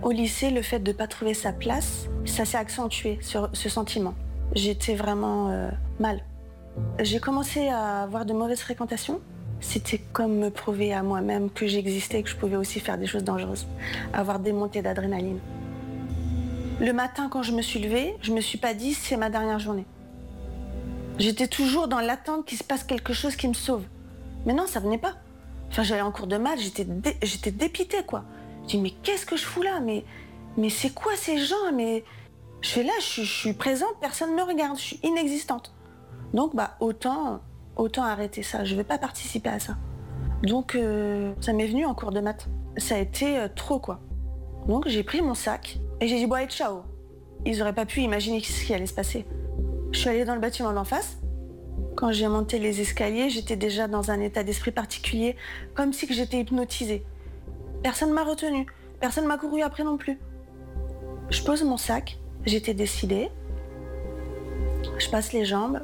Au lycée, le fait de ne pas trouver sa place, ça s'est accentué, ce sentiment. J'étais vraiment mal. J'ai commencé à avoir de mauvaises fréquentations. C'était comme me prouver à moi-même que j'existais et que je pouvais aussi faire des choses dangereuses, avoir des montées d'adrénaline. Le matin, quand je me suis levée, je me suis pas dit c'est ma dernière journée. J'étais toujours dans l'attente qu'il se passe quelque chose qui me sauve. Mais non, ça venait pas. Enfin, j'allais en cours de maths, j'étais dépitée, quoi. Je dis mais qu'est-ce que je fous là, mais c'est quoi ces gens? Mais je fais là, je suis présente, personne ne me regarde, je suis inexistante. Donc autant arrêter ça, je vais pas participer à ça. Donc ça m'est venu en cours de maths. Ça a été trop, quoi. Donc j'ai pris mon sac et j'ai dit bon allez, ciao. Ils auraient pas pu imaginer ce qui allait se passer. Je suis allée dans le bâtiment d'en face. Quand j'ai monté les escaliers, j'étais déjà dans un état d'esprit particulier, comme si que j'étais hypnotisée. Personne ne m'a retenue, personne ne m'a couru après non plus. Je pose mon sac, j'étais décidée. Je passe les jambes.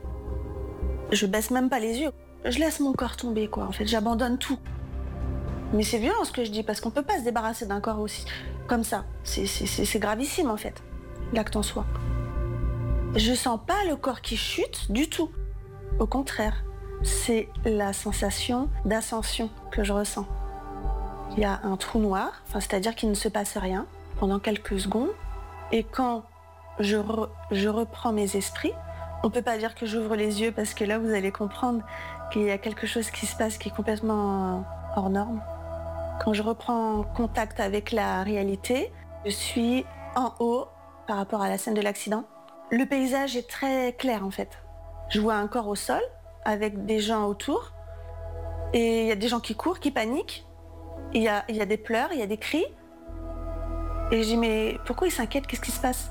Je baisse même pas les yeux. Je laisse mon corps tomber, quoi. En fait, j'abandonne tout. Mais c'est violent ce que je dis, parce qu'on peut pas se débarrasser d'un corps aussi comme ça. C'est gravissime, en fait, l'acte en soi. Je sens pas le corps qui chute du tout. Au contraire, c'est la sensation d'ascension que je ressens. Il y a un trou noir, c'est-à-dire qu'il ne se passe rien pendant quelques secondes. Et quand je reprends mes esprits, on ne peut pas dire que j'ouvre les yeux parce que là, vous allez comprendre qu'il y a quelque chose qui se passe qui est complètement hors norme. Quand je reprends contact avec la réalité, je suis en haut par rapport à la scène de l'accident. Le paysage est très clair, en fait. Je vois un corps au sol avec des gens autour et il y a des gens qui courent, qui paniquent. Il y a des pleurs, il y a des cris. Et je dis mais pourquoi ils s'inquiètent? Qu'est-ce qui se passe?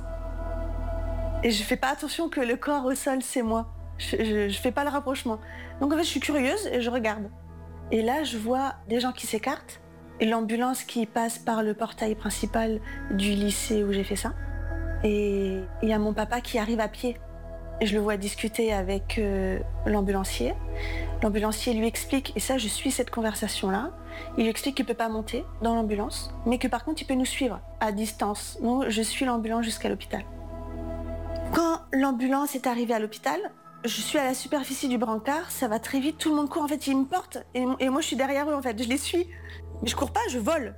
Et je fais pas attention que le corps au sol c'est moi. Je fais pas le rapprochement. Donc en fait je suis curieuse et je regarde. Et là je vois des gens qui s'écartent et l'ambulance qui passe par le portail principal du lycée où j'ai fait ça. Et il y a mon papa qui arrive à pied. Et je le vois discuter avec l'ambulancier. L'ambulancier lui explique, et ça je suis cette conversation-là, il lui explique qu'il ne peut pas monter dans l'ambulance, mais que par contre il peut nous suivre à distance. Donc je suis l'ambulance jusqu'à l'hôpital. Quand l'ambulance est arrivée à l'hôpital, je suis à la superficie du brancard, ça va très vite, tout le monde court, en fait ils me portent, et moi je suis derrière eux en fait, je les suis. Mais je cours pas, je vole.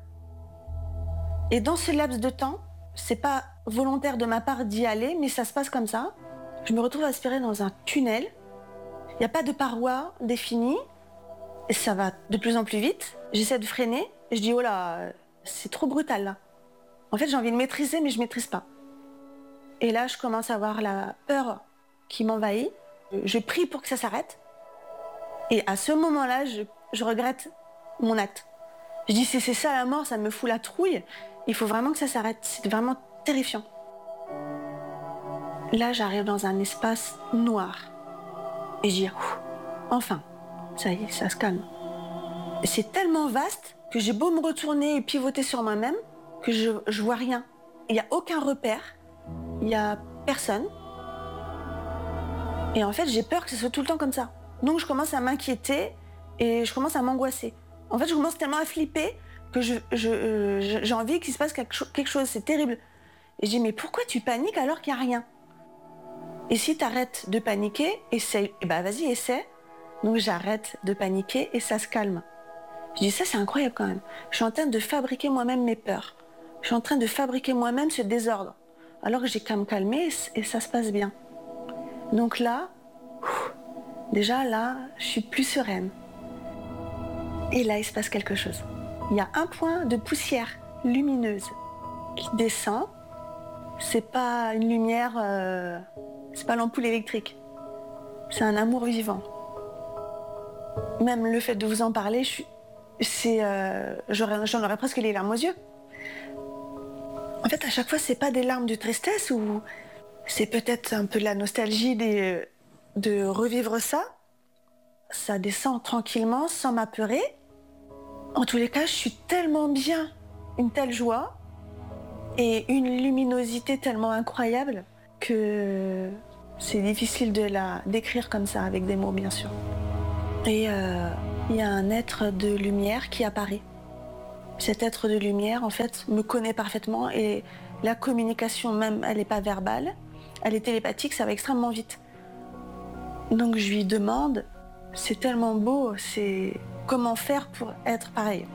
Et dans ce laps de temps, c'est pas volontaire de ma part d'y aller, mais ça se passe comme ça. Je me retrouve aspirée dans un tunnel. Il n'y a pas de paroi définie. Et ça va de plus en plus vite. J'essaie de freiner. Et je dis, oh là, c'est trop brutal là. En fait, j'ai envie de maîtriser, mais je ne maîtrise pas. Et là, je commence à avoir la peur qui m'envahit. Je prie pour que ça s'arrête. Et à ce moment-là, je regrette mon acte. Je dis, si c'est ça la mort, ça me fout la trouille. Il faut vraiment que ça s'arrête. C'est vraiment terrifiant. Là, j'arrive dans un espace noir. Et je dis, enfin, ça y est, ça se calme. C'est tellement vaste que j'ai beau me retourner et pivoter sur moi-même que je vois rien. Il n'y a aucun repère, il n'y a personne. Et en fait, j'ai peur que ce soit tout le temps comme ça. Donc, je commence à m'inquiéter et je commence à m'angoisser. En fait, je commence tellement à flipper que j'ai envie qu'il se passe quelque chose. C'est terrible. Et je dis, mais pourquoi tu paniques alors qu'il n'y a rien? Et si tu arrêtes de paniquer, essaye. Et vas-y, essaie. Donc j'arrête de paniquer et ça se calme. Je dis, ça c'est incroyable quand même. Je suis en train de fabriquer moi-même mes peurs. Je suis en train de fabriquer moi-même ce désordre. Alors que j'ai qu'à me calmer et ça se passe bien. Donc là, déjà là, je suis plus sereine. Et là, il se passe quelque chose. Il y a un point de poussière lumineuse qui descend. C'est pas une lumière, c'est pas l'ampoule électrique. C'est un amour vivant. Même le fait de vous en parler, j'en aurais presque les larmes aux yeux. En fait, à chaque fois, c'est pas des larmes de tristesse ou c'est peut-être un peu de la nostalgie de revivre ça. Ça descend tranquillement, sans m'apeurer. En tous les cas, je suis tellement bien, une telle joie et une luminosité tellement incroyable que c'est difficile de la décrire comme ça, avec des mots, bien sûr. Et il y a un être de lumière qui apparaît Cet être de lumière, en fait, me connaît parfaitement et la communication même, elle n'est pas verbale, elle est télépathique, ça va extrêmement vite. Donc je lui demande, c'est tellement beau, c'est comment faire pour être pareil.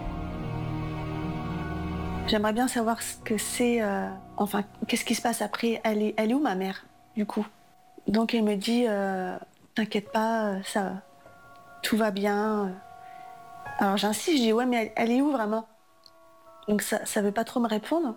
J'aimerais bien savoir ce que c'est, qu'est-ce qui se passe après, elle est où ma mère, du coup? Donc elle me dit, t'inquiète pas, ça, tout va bien. Alors j'insiste, je dis, ouais, mais elle est où vraiment? Donc ça veut pas trop me répondre.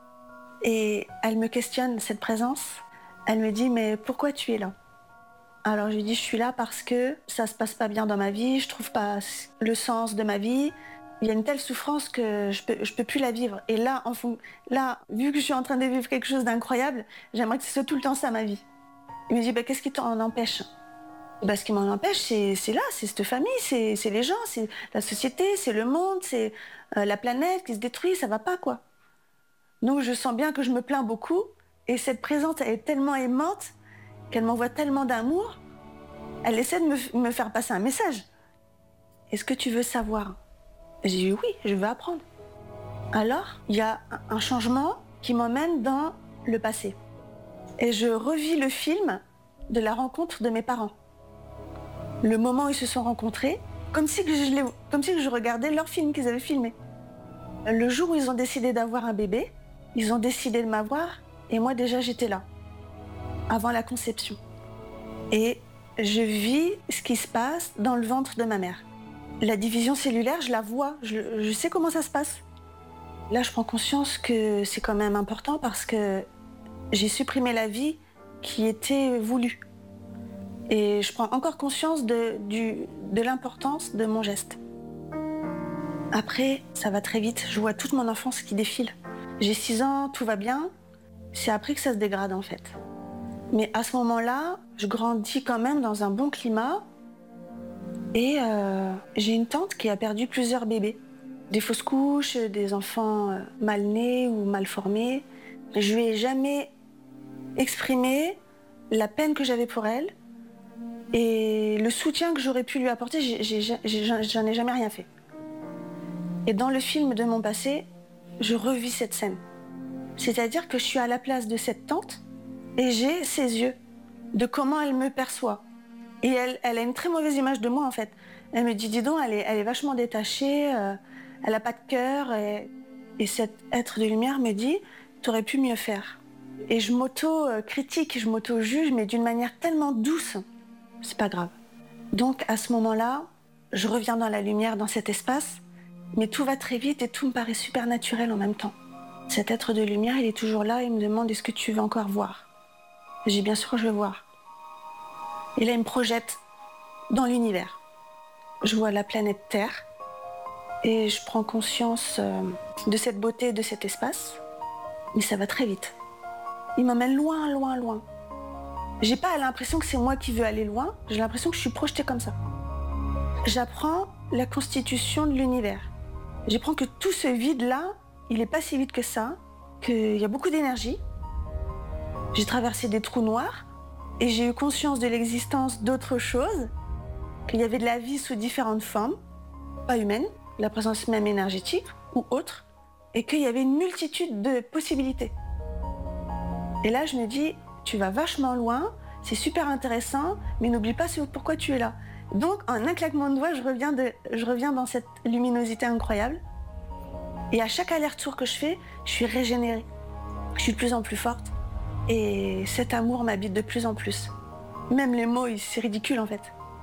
Et elle me questionne, cette présence. Elle me dit, mais pourquoi tu es là? Alors je lui dis, je suis là parce que ça se passe pas bien dans ma vie, je trouve pas le sens de ma vie. Il y a une telle souffrance que je peux plus la vivre. Et là, vu que je suis en train de vivre quelque chose d'incroyable, j'aimerais que ce soit tout le temps ça ma vie. Il me dit, qu'est-ce qui t'en empêche? Ce qui m'en empêche, c'est cette famille, c'est les gens, c'est la société, c'est le monde, c'est la planète qui se détruit, ça va pas quoi. Donc je sens bien que je me plains beaucoup et cette présence elle est tellement aimante qu'elle m'envoie tellement d'amour, elle essaie de me faire passer un message. Est-ce que tu veux savoir? J'ai dit oui, je veux apprendre. Alors, il y a un changement qui m'emmène dans le passé. Et je revis le film de la rencontre de mes parents. Le moment où ils se sont rencontrés, comme si je regardais leur film qu'ils avaient filmé. Le jour où ils ont décidé d'avoir un bébé, ils ont décidé de m'avoir et moi déjà j'étais là, avant la conception. Et je vis ce qui se passe dans le ventre de ma mère. La division cellulaire, je la vois, je sais comment ça se passe. Là, je prends conscience que c'est quand même important parce que j'ai supprimé la vie qui était voulue. Et je prends encore conscience de l'importance de mon geste. Après, ça va très vite, je vois toute mon enfance qui défile. J'ai 6 ans, tout va bien. C'est après que ça se dégrade en fait. Mais à ce moment-là, je grandis quand même dans un bon climat. Et j'ai une tante qui a perdu plusieurs bébés. Des fausses couches, des enfants mal nés ou mal formés. Je lui ai jamais exprimé la peine que j'avais pour elle et le soutien que j'aurais pu lui apporter, j'en ai jamais rien fait. Et dans le film de mon passé, je revis cette scène. C'est-à-dire que je suis à la place de cette tante et j'ai ses yeux, de comment elle me perçoit. Et elle a une très mauvaise image de moi en fait. Elle me dit, dis donc, elle est vachement détachée, elle n'a pas de cœur. Et cet être de lumière me dit, t'aurais pu mieux faire. Et je m'auto-critique, je m'auto-juge, mais d'une manière tellement douce. C'est pas grave. Donc à ce moment-là, je reviens dans la lumière, dans cet espace, mais tout va très vite et tout me paraît super naturel en même temps. Cet être de lumière, il est toujours là et il me demande, est-ce que tu veux encore voir? J'ai bien sûr, je veux voir. Et là, il me projette dans l'univers. Je vois la planète Terre et je prends conscience de cette beauté, de cet espace, mais ça va très vite. Il m'emmène loin, loin, loin. J'ai pas l'impression que c'est moi qui veux aller loin, j'ai l'impression que je suis projetée comme ça. J'apprends la constitution de l'univers. J'apprends que tout ce vide-là, il est pas si vide que ça, qu'il y a beaucoup d'énergie. J'ai traversé des trous noirs et j'ai eu conscience de l'existence d'autres choses, qu'il y avait de la vie sous différentes formes, pas humaines, la présence même énergétique ou autre, et qu'il y avait une multitude de possibilités. Et là, je me dis, tu vas vachement loin, c'est super intéressant, mais n'oublie pas pourquoi tu es là. Donc, en un claquement de doigts, je reviens dans cette luminosité incroyable. Et à chaque aller-retour que je fais, je suis régénérée. Je suis de plus en plus forte. Et cet amour m'habite de plus en plus. Même les mots, c'est ridicule en fait.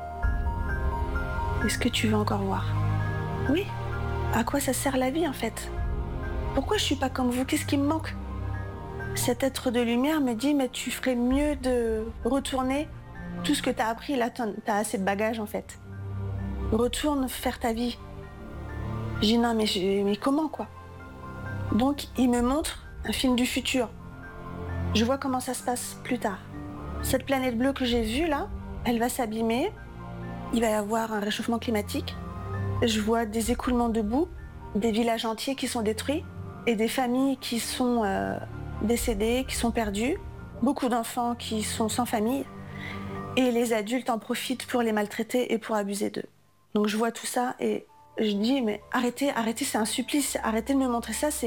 Est-ce que tu veux encore voir? Oui. À quoi ça sert la vie en fait? Pourquoi je suis pas comme vous? Qu'est-ce qui me manque? Cet être de lumière me dit, mais tu ferais mieux de retourner tout ce que tu as appris. Là, tu as assez de bagages en fait. Retourne faire ta vie. Je dis non, mais comment quoi? Donc, il me montre un film du futur. Je vois comment ça se passe plus tard. Cette planète bleue que j'ai vue là, elle va s'abîmer. Il va y avoir un réchauffement climatique. Je vois des écoulements de boue, des villages entiers qui sont détruits et des familles qui sont décédées, qui sont perdues. Beaucoup d'enfants qui sont sans famille. Et les adultes en profitent pour les maltraiter et pour abuser d'eux. Donc je vois tout ça et Je dis, mais arrêtez, arrêtez, c'est un supplice, arrêtez de me montrer ça,